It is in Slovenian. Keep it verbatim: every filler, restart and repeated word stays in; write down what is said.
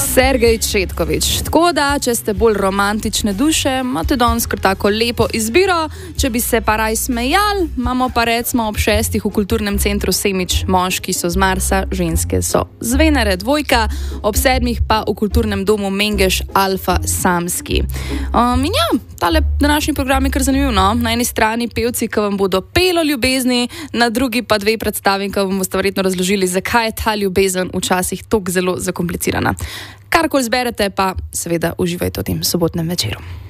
Sergej Četkovič. Tako da, če ste bolj romantične duše, imate danes kar tako lepo izbiro. Če bi se pa raj smejali, imamo pa recimo ob šestih v kulturnem centru Semič moški so z Marsa, ženske so z Venere dvojka, ob sedmih pa v kulturnem domu Mengeš Alfa Samski. Um, in ja, tale današnji program je kar zanimiv, no? Na eni strani pevci, ki vam bodo pelo ljubezni, na drugi pa dve predstavi, ki vam boste verjetno razložili, zakaj je ta ljubezen včasih tako zelo zakomplicirana. Karkoli zberete, pa seveda uživajte v tem sobotnem večeru.